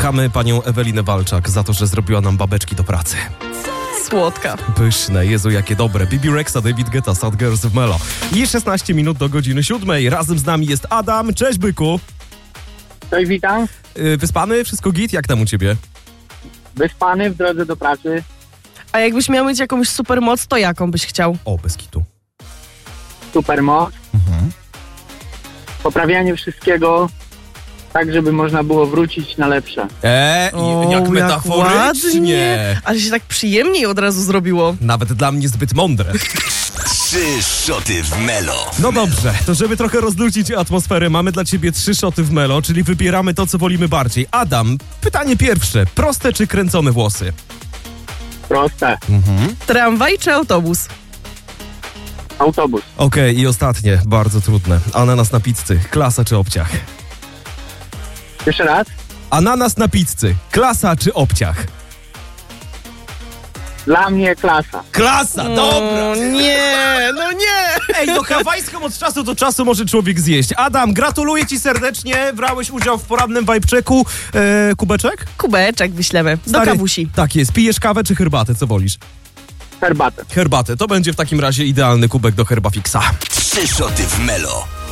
Kochamy panią Ewelinę Walczak za to, że zrobiła nam babeczki do pracy. Słodka. Pyszne, Jezu, jakie dobre. Bibi Rexa, David Guetta, Sad Girls w Melo. I 16 minut do godziny 7. Razem z nami jest Adam. Cześć, byku. Cześć, witam. Wyspany? Wszystko git? Jak tam u ciebie? Wyspany, w drodze do pracy. A jakbyś miał mieć jakąś supermoc, to jaką byś chciał? O, bez kitu. Supermoc. Poprawianie wszystkiego tak, żeby można było wrócić na lepsze. Jak metaforycznie. Ale się tak przyjemniej od razu zrobiło. Nawet dla mnie zbyt mądre. 3 szoty w Melo. No dobrze, to żeby trochę rozluźnić atmosferę, mamy dla ciebie 3 szoty w Melo, czyli wybieramy to, co wolimy bardziej. Adam, pytanie pierwsze. Proste czy kręcone włosy? Proste. Tramwaj czy autobus? Autobus. Okej, i ostatnie, bardzo trudne. Ananas na pizzy, klasa czy obciach? Jeszcze raz. Ananas na pizzy, klasa czy obciach? Dla mnie klasa. Klasa, dobra! Nie, no nie! Ej, no hawajską od czasu do czasu może człowiek zjeść. Adam, gratuluję ci serdecznie, brałeś udział w porannym vibe-checku. Kubeczek? Kubeczek wyślemy. Do Stary, kawusi. Tak jest. Pijesz kawę czy herbatę, co wolisz? Herbatę. Herbatę, to będzie w takim razie idealny kubek do Herbafixa. 3 szoty w Melo.